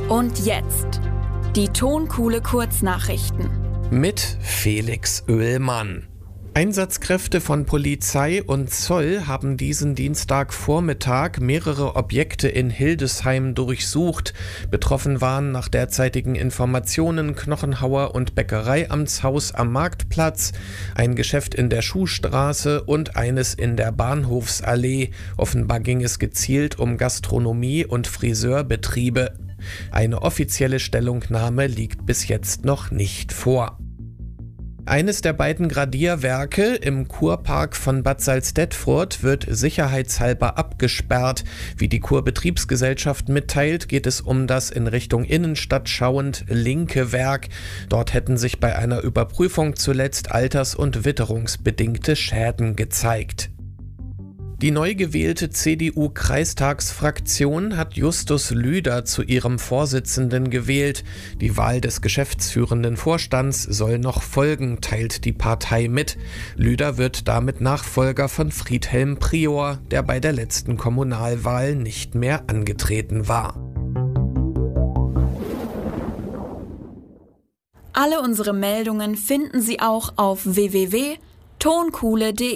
Und jetzt die Tonkuhle Kurznachrichten mit Felix Oehlmann. Einsatzkräfte von Polizei und Zoll haben diesen Dienstagvormittag mehrere Objekte in Hildesheim durchsucht. Betroffen waren nach derzeitigen Informationen Knochenhauer und Bäckereiamtshaus am Marktplatz, ein Geschäft in der Schuhstraße und eines in der Bahnhofsallee. Offenbar ging es gezielt um Gastronomie und Friseurbetriebe. Eine offizielle Stellungnahme liegt bis jetzt noch nicht vor. Eines der beiden Gradierwerke im Kurpark von Bad Salzdetfurt wird sicherheitshalber abgesperrt. Wie die Kurbetriebsgesellschaft mitteilt, geht es um das in Richtung Innenstadt schauend linke Werk. Dort hätten sich bei einer Überprüfung zuletzt alters- und witterungsbedingte Schäden gezeigt. Die neu gewählte CDU-Kreistagsfraktion hat Justus Lüder zu ihrem Vorsitzenden gewählt. Die Wahl des geschäftsführenden Vorstands soll noch folgen, teilt die Partei mit. Lüder wird damit Nachfolger von Friedhelm Prior, der bei der letzten Kommunalwahl nicht mehr angetreten war. Alle unsere Meldungen finden Sie auch auf www.tonkuhle.de.